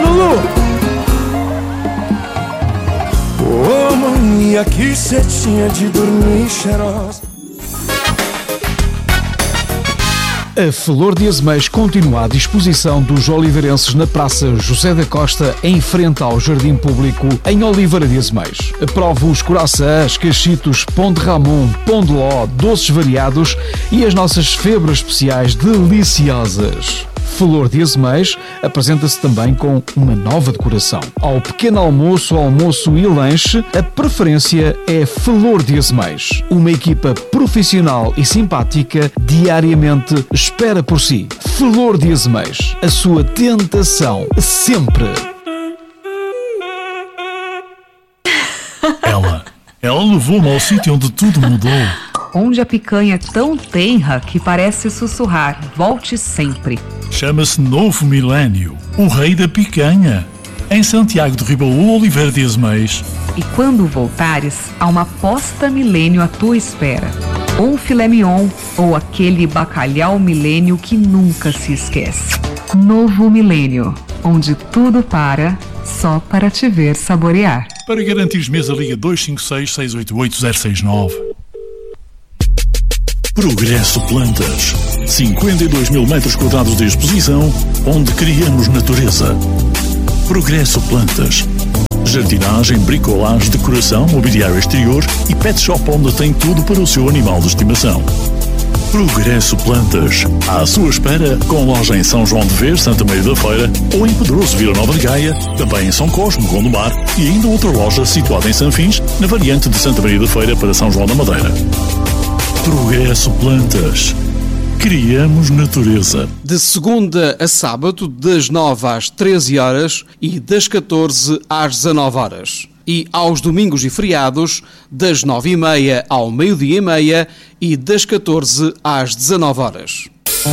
Lulu! Ô, mania, que cê tinha de dormir cheirosa. A Flor de Azeméis continua à disposição dos oliveirenses na Praça José da Costa, em frente ao Jardim Público, em Oliveira de Azeméis. Prove os coraçãs, cachitos, pão de Ramon, pão de ló, doces variados e as nossas febras especiais deliciosas. Flor de Azeméis apresenta-se também com uma nova decoração. Ao pequeno almoço, almoço e lanche, a preferência é Flor de Azeméis. Uma equipa profissional e simpática diariamente espera por si. Flor de Azeméis, a sua tentação sempre. Ela levou-me ao sítio onde tudo mudou. Onde a picanha é tão tenra que parece sussurrar: volte sempre. Chama-se Novo Milénio, o rei da picanha. Em Santiago de Ribaú, Oliveira de Azeméis. E quando voltares, há uma posta milênio à tua espera. Ou um filé mignon, ou aquele bacalhau milênio que nunca se esquece. Novo Milênio, onde tudo para, só para te ver saborear. Para garantir mesa, liga 256-688-069. Progresso Plantas. 52 mil metros quadrados de exposição, onde criamos natureza. Progresso Plantas. Jardinagem, bricolagem, decoração, mobiliário exterior e pet shop onde tem tudo para o seu animal de estimação. Progresso Plantas. À sua espera, com loja em São João de Vez, Santa Maria da Feira, ou em Pedroso, Vila Nova de Gaia, também em São Cosme, Gondomar, e ainda outra loja situada em Sanfins, na variante de Santa Maria da Feira para São João da Madeira. Progresso Plantas. Criamos natureza. De segunda a sábado, das 9 às 13 horas e das 14 às 19 horas. E aos domingos e feriados, das 9h30 ao meio-dia e meia e das 14 às 19 horas.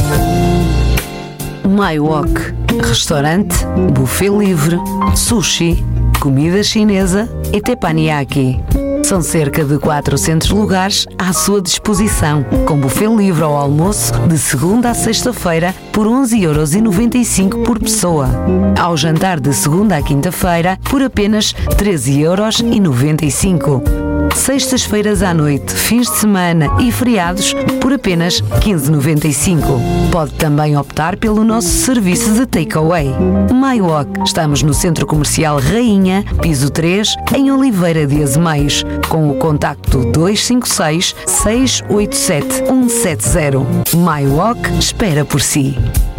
My Wok. Restaurante, buffet livre, sushi, comida chinesa e teppanyaki. São cerca de 400 lugares à sua disposição, com buffet livre ao almoço de segunda a sexta-feira por 11,95€ por pessoa. Ao jantar de segunda à quinta-feira por apenas 13,95€. Sextas-feiras à noite, fins de semana e feriados por apenas 15,95€. Pode também optar pelo nosso serviço de takeaway. My Wok. Estamos no Centro Comercial Rainha, piso 3, em Oliveira de Azeméis, com o contacto 256 687 170. My Wok espera por si.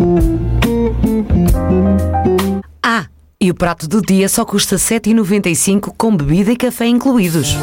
E o prato do dia só custa 7,95€ com bebida e café incluídos.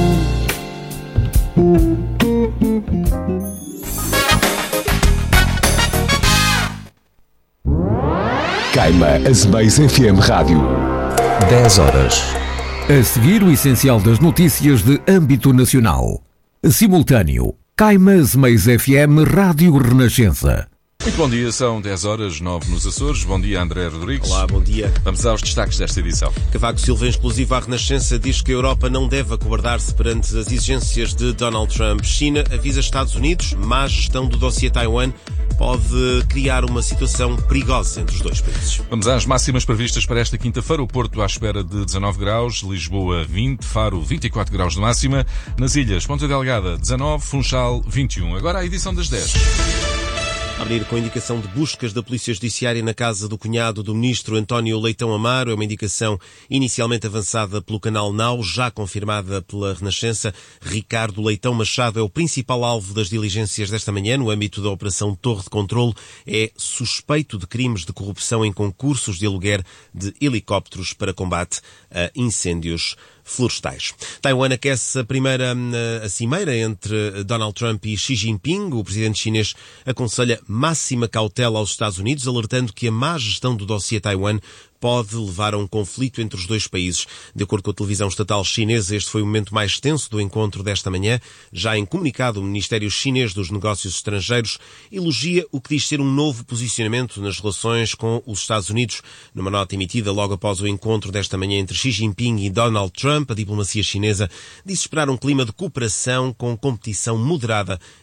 Caima Azeméis FM Rádio. 10 horas. A seguir, o essencial das notícias de âmbito nacional. Simultâneo. Caima Azeméis FM Rádio Renascença. Muito bom dia, são 10 horas, 9 nos Açores. Bom dia, André Rodrigues. Olá, bom dia. Vamos aos destaques desta edição. Cavaco Silva, em exclusiva à Renascença, diz que a Europa não deve acovardar-se perante as exigências de Donald Trump. China avisa Estados Unidos, má gestão do dossiê Taiwan pode criar uma situação perigosa entre os dois países. Vamos às máximas previstas para esta quinta-feira. O Porto à espera de 19 graus, Lisboa 20, Faro 24 graus de máxima. Nas ilhas, Ponta Delgada 19, Funchal 21. Agora a edição das 10. Abrir com a indicação de buscas da Polícia Judiciária na casa do cunhado do ministro António Leitão Amaro. É uma indicação inicialmente avançada pelo canal Now, já confirmada pela Renascença. Ricardo Leitão Machado é o principal alvo das diligências desta manhã no âmbito da Operação Torre de Controlo. É suspeito de crimes de corrupção em concursos de aluguer de helicópteros para combate a incêndios florestais. Taiwan aquece a cimeira entre Donald Trump e Xi Jinping. O presidente chinês aconselha máxima cautela aos Estados Unidos, alertando que a má gestão do dossiê Taiwan pode levar a um conflito entre os dois países. De acordo com a televisão estatal chinesa, este foi o momento mais tenso do encontro desta manhã. Já em comunicado, o Ministério Chinês dos Negócios Estrangeiros elogia o que diz ser um novo posicionamento nas relações com os Estados Unidos. Numa nota emitida logo após o encontro desta manhã entre Xi Jinping e Donald Trump, a diplomacia chinesa disse esperar um clima de cooperação com competição moderada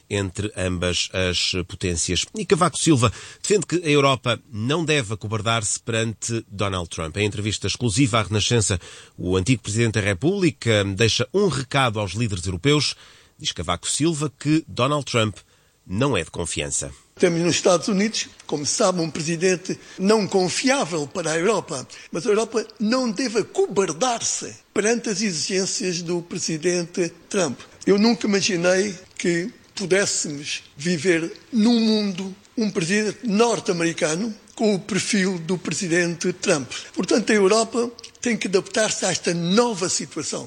entre ambas as potências. E Cavaco Silva defende que a Europa não deve acobardar-se perante Donald Trump. Em entrevista exclusiva à Renascença, o antigo Presidente da República deixa um recado aos líderes europeus. Diz Cavaco Silva que Donald Trump não é de confiança. Temos nos Estados Unidos, como se sabe, um presidente não confiável para a Europa. Mas a Europa não deve acobardar-se perante as exigências do presidente Trump. Eu nunca imaginei que pudéssemos viver num mundo um presidente norte-americano com o perfil do presidente Trump. Portanto, a Europa tem que adaptar-se a esta nova situação.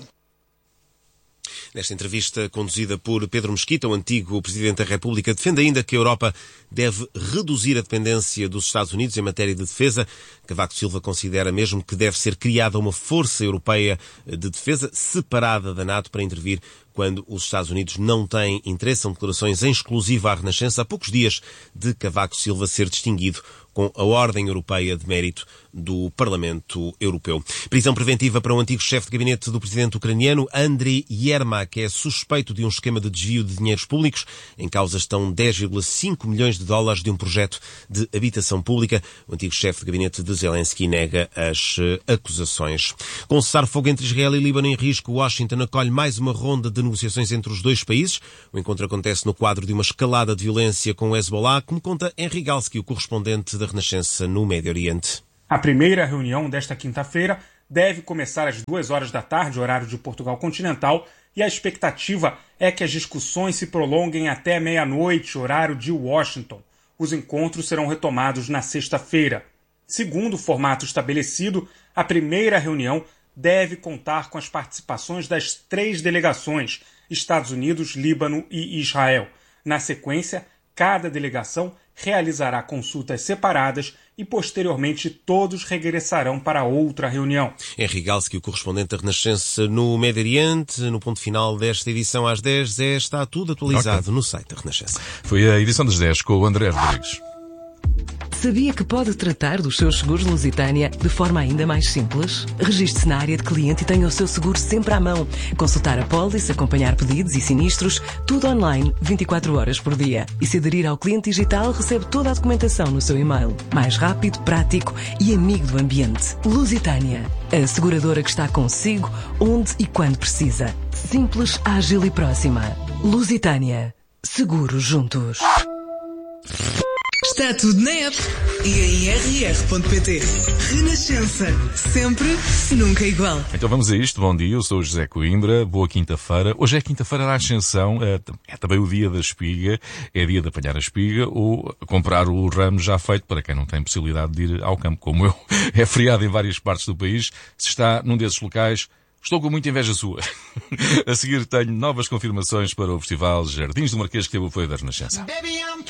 Nesta entrevista conduzida por Pedro Mesquita, o antigo Presidente da República, defende ainda que a Europa deve reduzir a dependência dos Estados Unidos em matéria de defesa. Cavaco Silva considera mesmo que deve ser criada uma força europeia de defesa separada da NATO para intervir quando os Estados Unidos não têm interesse. São declarações em exclusiva à Renascença, há poucos dias de Cavaco Silva ser distinguido com a Ordem Europeia de Mérito do Parlamento Europeu. Prisão preventiva para o antigo chefe de gabinete do presidente ucraniano, Andriy Yermak, que é suspeito de um esquema de desvio de dinheiros públicos. Em causa estão 10,5 milhões de dólares de um projeto de habitação pública. O antigo chefe de gabinete de Zelensky nega as acusações. Com o cessar-fogo entre Israel e Líbano em risco, Washington acolhe mais uma ronda de negociações entre os dois países. O encontro acontece no quadro de uma escalada de violência com o Hezbollah, como conta Henry Galski, o correspondente da Renascença no Médio Oriente. A primeira reunião desta quinta-feira deve começar às 2h da tarde, horário de Portugal continental, e a expectativa é que as discussões se prolonguem até meia-noite, horário de Washington. Os encontros serão retomados na sexta-feira. Segundo o formato estabelecido, a primeira reunião deve contar com as participações das 3 delegações, Estados Unidos, Líbano e Israel. Na sequência, cada delegação realizará consultas separadas e, posteriormente, todos regressarão para outra reunião. Henry Galski, o correspondente da Renascença no Médio Oriente, no ponto final desta edição às 10, está tudo atualizado no site da Renascença. Foi a edição das 10 com o André Rodrigues. Sabia que pode tratar dos seus seguros Lusitânia de forma ainda mais simples? Registre-se na área de cliente e tenha o seu seguro sempre à mão. Consultar a pólice, acompanhar pedidos e sinistros, tudo online, 24 horas por dia. E se aderir ao cliente digital, recebe toda a documentação no seu e-mail. Mais rápido, prático e amigo do ambiente. Lusitânia, a seguradora que está consigo, onde e quando precisa. Simples, ágil e próxima. Lusitânia. Seguros juntos. Está tudo na app e em rr.pt. Renascença. Sempre, nunca igual. Então vamos a isto. Bom dia, eu sou o José Coimbra. Boa quinta-feira. Hoje é quinta-feira da Ascensão. É também o dia da espiga. É dia de apanhar a espiga ou comprar o ramo já feito para quem não tem possibilidade de ir ao campo, como eu. É feriado em várias partes do país. Se está num desses locais, estou com muita inveja sua. A seguir tenho novas confirmações para o Festival Jardins do Marquês, que teve o apoio da Renascença.